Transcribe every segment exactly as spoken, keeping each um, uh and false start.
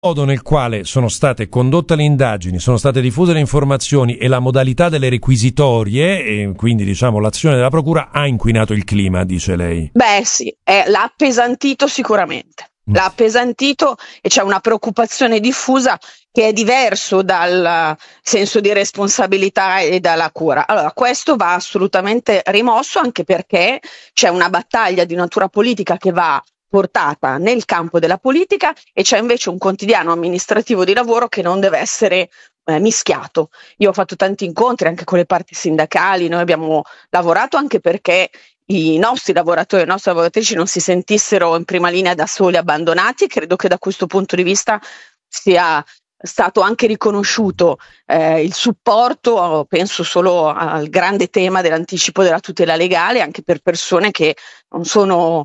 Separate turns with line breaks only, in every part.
modo nel quale sono state condotte le indagini, sono state diffuse le informazioni e la modalità delle requisitorie, e quindi diciamo l'azione della procura, ha inquinato il clima, dice lei.
Beh sì, eh, l'ha appesantito sicuramente, mm. l'ha appesantito e c'è una preoccupazione diffusa che è diverso dal senso di responsabilità e dalla cura. Allora, questo va assolutamente rimosso, anche perché c'è una battaglia di natura politica che va portata nel campo della politica e c'è invece un quotidiano amministrativo di lavoro che non deve essere eh, mischiato. Io ho fatto tanti incontri anche con le parti sindacali, noi abbiamo lavorato anche perché i nostri lavoratori e le nostre lavoratrici non si sentissero in prima linea da soli, abbandonati, e credo che da questo punto di vista sia stato anche riconosciuto eh, il supporto, penso solo al grande tema dell'anticipo della tutela legale, anche per persone che non sono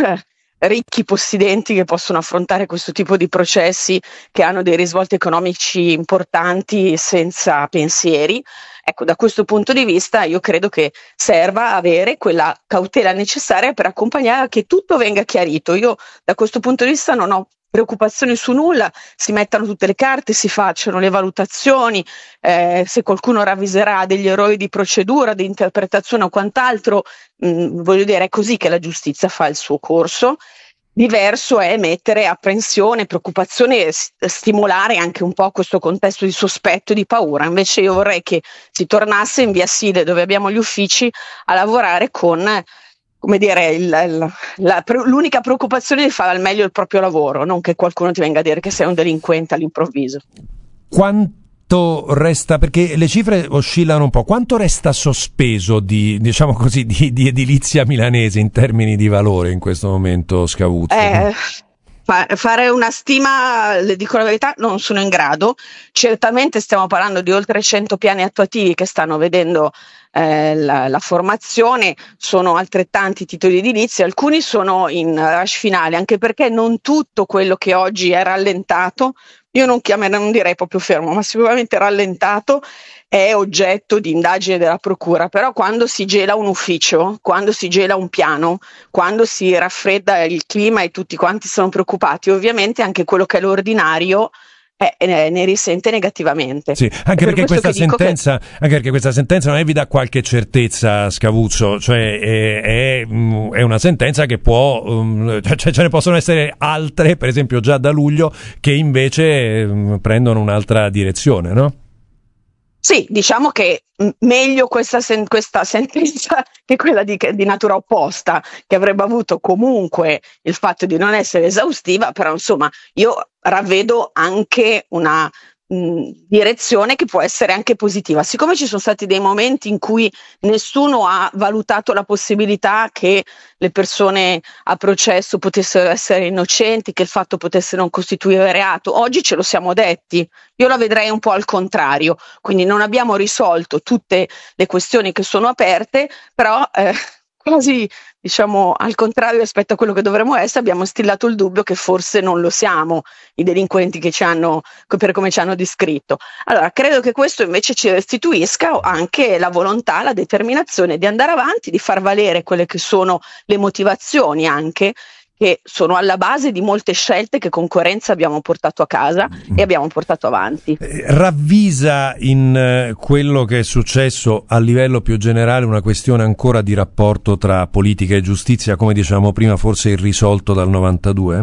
ricchi possidenti, che possono affrontare questo tipo di processi che hanno dei risvolti economici importanti senza pensieri. Ecco, da questo punto di vista io credo che serva avere quella cautela necessaria per accompagnare a che tutto venga chiarito. Io da questo punto di vista non ho preoccupazioni su nulla, si mettano tutte le carte, si facciano le valutazioni, eh, se qualcuno ravviserà degli errori di procedura, di interpretazione o quant'altro, mh, voglio dire, è così che la giustizia fa il suo corso. Diverso è mettere apprensione, preoccupazione e stimolare anche un po' questo contesto di sospetto e di paura. Invece io vorrei che si tornasse in via Sile, dove abbiamo gli uffici, a lavorare con, come dire, il, il, la, l'unica preoccupazione di fare al meglio il proprio lavoro, non che qualcuno ti venga a dire che sei un delinquente all'improvviso.
Quanto resta, perché le cifre oscillano un po', quanto resta sospeso di, diciamo così, di, di edilizia milanese in termini di valore in questo momento, Scavuzzo?
Eh, fa, fare una stima, le dico la verità, non sono in grado. Certamente stiamo parlando di oltre cento piani attuativi che stanno vedendo eh, la, la formazione, sono altrettanti titoli edilizi, alcuni sono in rush finale, anche perché non tutto quello che oggi è rallentato, io non, chiamerei, non direi proprio fermo, ma sicuramente rallentato, è oggetto di indagine della procura. Però quando si gela un ufficio, quando si gela un piano, quando si raffredda il clima e tutti quanti sono preoccupati, ovviamente anche quello che è l'ordinario Eh, eh, ne risente negativamente.
Sì, anche perché per questa sentenza, che... anche perché questa sentenza non è vi dà qualche certezza, Scavuzzo, cioè è, è, è una sentenza che può, um, cioè ce ne possono essere altre, per esempio già da luglio, che invece um, prendono un'altra direzione, no?
Sì, diciamo che meglio questa, sen- questa sentenza che quella di, di natura opposta, che avrebbe avuto comunque il fatto di non essere esaustiva, però insomma io ravvedo anche una mh, direzione che può essere anche positiva. Siccome ci sono stati dei momenti in cui nessuno ha valutato la possibilità che le persone a processo potessero essere innocenti, che il fatto potesse non costituire reato, oggi ce lo siamo detti. Io la vedrei un po' al contrario, quindi non abbiamo risolto tutte le questioni che sono aperte, però eh, quasi diciamo al contrario rispetto a quello che dovremmo essere, abbiamo instillato il dubbio che forse non lo siamo i delinquenti che ci hanno, per come ci hanno descritto. Allora credo che questo invece ci restituisca anche la volontà, la determinazione di andare avanti, di far valere quelle che sono le motivazioni anche che sono alla base di molte scelte che con coerenza abbiamo portato a casa e abbiamo portato avanti.
Ravvisa in quello che è successo a livello più generale una questione ancora di rapporto tra politica e giustizia, come dicevamo prima, forse irrisolto dal novantadue?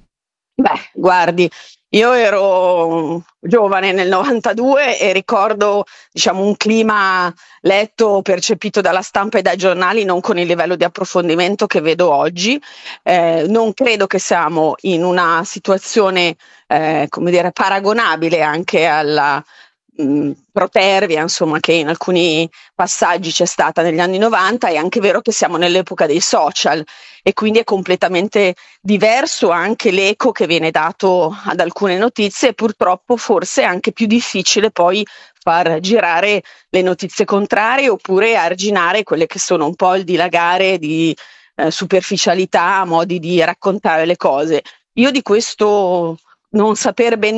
Beh, guardi, io ero giovane nel novantadue e ricordo, diciamo, un clima letto, percepito dalla stampa e dai giornali non con il livello di approfondimento che vedo oggi. Eh, non credo che siamo in una situazione, eh, come dire, paragonabile anche alla mh, protervia, insomma, che in alcuni passaggi c'è stata negli anni novanta. È anche vero che siamo nell'epoca dei social e quindi è completamente diverso anche l'eco che viene dato ad alcune notizie e purtroppo forse è anche più difficile poi far girare le notizie contrarie oppure arginare quelle che sono un po' il dilagare di eh, superficialità, modi di raccontare le cose. Io di questo non saper ben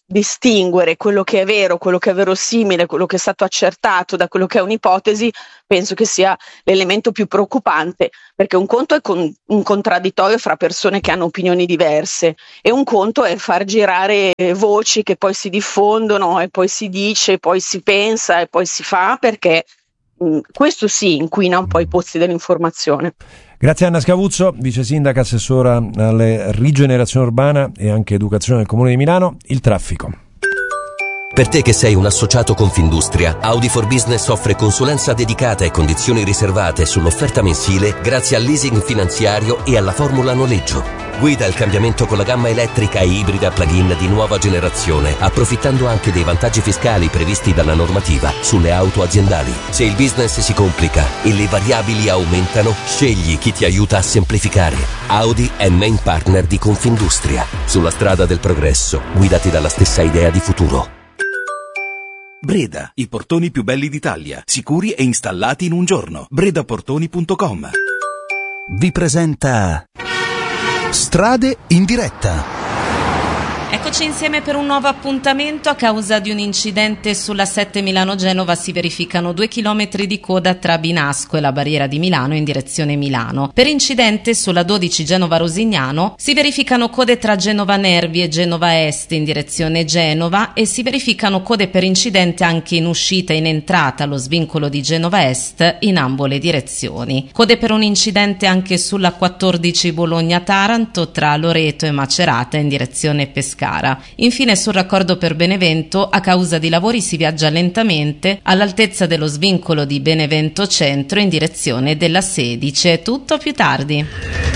distinguere quello che è vero, quello che è verosimile, quello che è stato accertato da quello che è un'ipotesi, penso che sia l'elemento più preoccupante, perché un conto è con, un contraddittorio fra persone che hanno opinioni diverse e un conto è far girare voci che poi si diffondono e poi si dice, poi si pensa e poi si fa, perché mh, questo sì inquina un po' i pozzi dell'informazione.
Grazie Anna Scavuzzo, vice sindaca, assessora alle rigenerazione urbana e anche educazione del Comune di Milano. Il traffico.
Per te che sei un associato Confindustria, Audi for Business offre consulenza dedicata e condizioni riservate sull'offerta mensile grazie al leasing finanziario e alla formula noleggio. Guida il cambiamento con la gamma elettrica e ibrida plug-in di nuova generazione, approfittando anche dei vantaggi fiscali previsti dalla normativa sulle auto aziendali. Se il business si complica e le variabili aumentano, scegli chi ti aiuta a semplificare. Audi è main partner di Confindustria. Sulla strada del progresso, guidati dalla stessa idea di futuro.
Breda, i portoni più belli d'Italia, sicuri e installati in un giorno. bredaportoni punto com
vi presenta Strade in diretta.
Eccoci insieme per un nuovo appuntamento. A causa di un incidente sulla sette Milano-Genova si verificano due chilometri di coda tra Binasco e la barriera di Milano in direzione Milano. Per incidente sulla dodici Genova-Rosignano si verificano code tra Genova Nervi e Genova Est in direzione Genova e si verificano code per incidente anche in uscita e in entrata allo svincolo di Genova Est in ambo le direzioni. Code per un incidente anche sulla quattordici Bologna-Taranto tra Loreto e Macerata in direzione Pescara. Infine sul raccordo per Benevento a causa di lavori si viaggia lentamente all'altezza dello svincolo di Benevento Centro in direzione della sedici. È tutto, più tardi.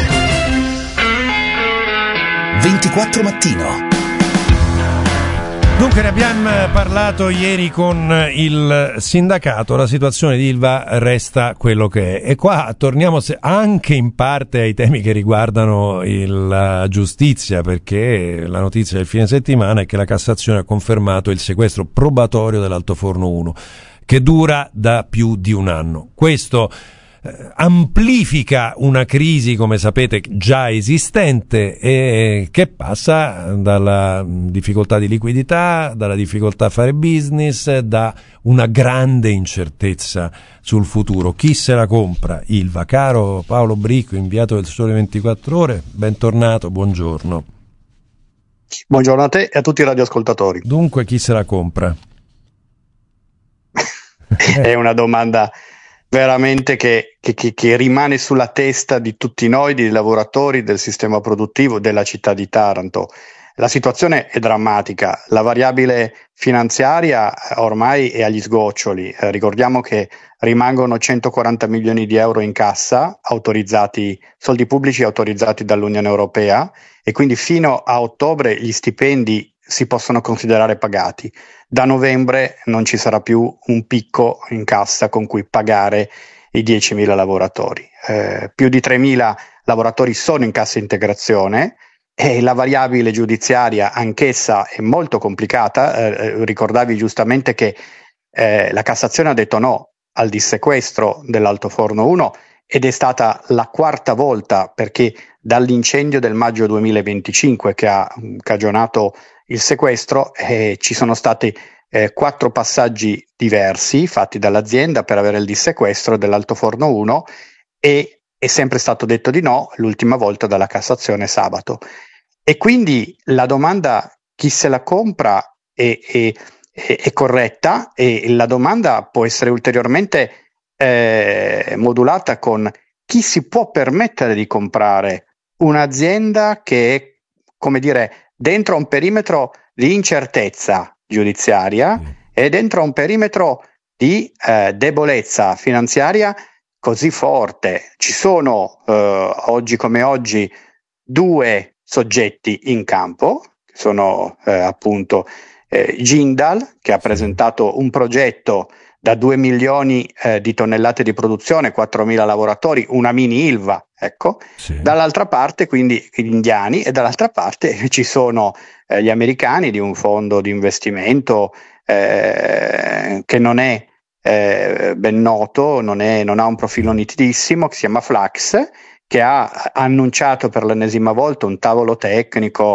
ventiquattro Mattino.
Dunque ne abbiamo parlato ieri con il sindacato, la situazione di Ilva resta quello che è e qua torniamo anche in parte ai temi che riguardano il, la giustizia, perché la notizia del fine settimana è che la Cassazione ha confermato il sequestro probatorio dell'altoforno uno che dura da più di un anno. Questo eh, amplifica una crisi, come sapete, già esistente e che passa dalla difficoltà di liquidità, dalla difficoltà a fare business, da una grande incertezza sul futuro. Chi se la compra? Ilva. Caro Paolo Bricco, inviato del Sole ventiquattro Ore, bentornato, buongiorno.
Buongiorno a te e a tutti i radioascoltatori.
Dunque, chi se la compra?
È una domanda veramente che, che, che rimane sulla testa di tutti noi, dei lavoratori, del sistema produttivo, della città di Taranto. La situazione è drammatica, la variabile finanziaria ormai è agli sgoccioli. Eh, ricordiamo che rimangono centoquaranta milioni di euro in cassa, autorizzati, soldi pubblici autorizzati dall'Unione Europea, e quindi fino a ottobre gli stipendi si possono considerare pagati. Da novembre non ci sarà più un picco in cassa con cui pagare i diecimila lavoratori. Eh, più di tremila lavoratori sono in cassa integrazione e la variabile giudiziaria anch'essa è molto complicata. Eh, ricordavi giustamente che eh, la Cassazione ha detto no al dissequestro dell'altoforno uno ed è stata la quarta volta, perché dall'incendio del maggio duemilaventicinque che ha cagionato il sequestro eh, ci sono stati eh, quattro passaggi diversi fatti dall'azienda per avere il dissequestro dell'altoforno uno e è sempre stato detto di no, l'ultima volta dalla Cassazione sabato. E quindi la domanda chi se la compra è, è, è, è corretta, e la domanda può essere ulteriormente eh, modulata con chi si può permettere di comprare un'azienda che è, come dire, dentro un perimetro di incertezza giudiziaria mm. e dentro un perimetro di eh, debolezza finanziaria così forte. Ci sono eh, oggi come oggi due soggetti in campo, che sono eh, appunto eh, Jindal, che ha presentato un progetto da due milioni eh, di tonnellate di produzione, quattromila lavoratori, una mini Ilva, ecco. Sì. Dall'altra parte quindi gli indiani e dall'altra parte ci sono eh, gli americani di un fondo di investimento eh, che non è eh, ben noto, non, è, non ha un profilo nitidissimo, che si chiama Flax, che ha annunciato per l'ennesima volta un tavolo tecnico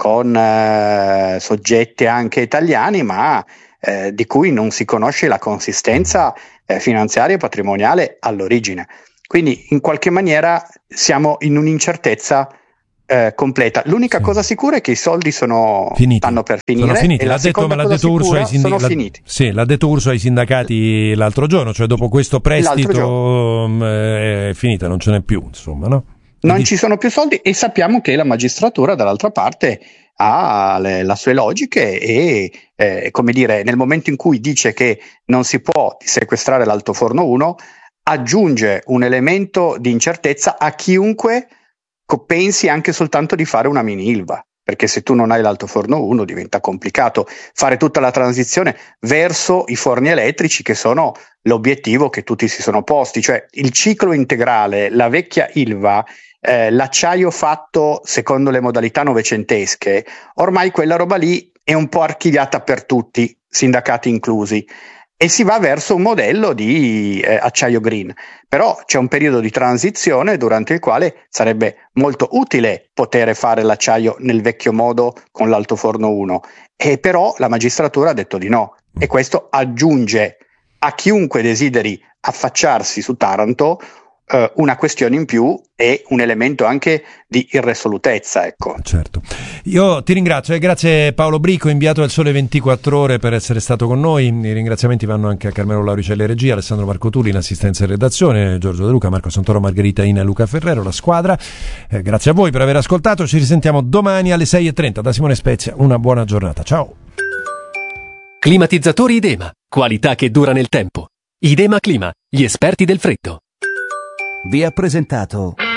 con eh, soggetti anche italiani, ma eh, di cui non si conosce la consistenza eh, finanziaria e patrimoniale all'origine. Quindi in qualche maniera siamo in un'incertezza eh, completa. L'unica sì. cosa sicura è che i soldi sono finiti. stanno per finire.
Sono finiti.
E
l'ha
la
detto, me l'ha detto Urso ai sindac-
sono
l'ha,
finiti.
Sì, l'ha detto Urso ai sindacati l'altro giorno, cioè dopo questo prestito eh, è finita, non ce n'è più, insomma, no?
Non Quindi... ci sono più soldi e sappiamo che la magistratura dall'altra parte ha le, le sue logiche e eh, come dire, nel momento in cui dice che non si può sequestrare l'altoforno uno, aggiunge un elemento di incertezza a chiunque pensi anche soltanto di fare una mini Ilva, perché se tu non hai l'altoforno uno diventa complicato fare tutta la transizione verso i forni elettrici, che sono l'obiettivo che tutti si sono posti, cioè il ciclo integrale, la vecchia Ilva, eh, l'acciaio fatto secondo le modalità novecentesche, ormai quella roba lì è un po' archiviata per tutti, sindacati inclusi, e si va verso un modello di eh, acciaio green. Però c'è un periodo di transizione durante il quale sarebbe molto utile poter fare l'acciaio nel vecchio modo con l'altoforno uno, e però la magistratura ha detto di no, e questo aggiunge a chiunque desideri affacciarsi su Taranto eh, una questione in più e un elemento anche di irresolutezza, ecco.
Certo. Io ti ringrazio e grazie Paolo Bricco, inviato del Sole ventiquattro Ore, per essere stato con noi. I ringraziamenti vanno anche a Carmelo Lauricelli regia, Alessandro Marcotulli in assistenza e redazione, Giorgio De Luca, Marco Santoro, Margherita Ina e Luca Ferrero, la squadra. Eh, grazie a voi per aver ascoltato, ci risentiamo domani alle sei e trenta da Simone Spezia. Una buona giornata, ciao.
Climatizzatori Idema, qualità che dura nel tempo. Idema Clima, gli esperti del freddo.
Vi ha presentato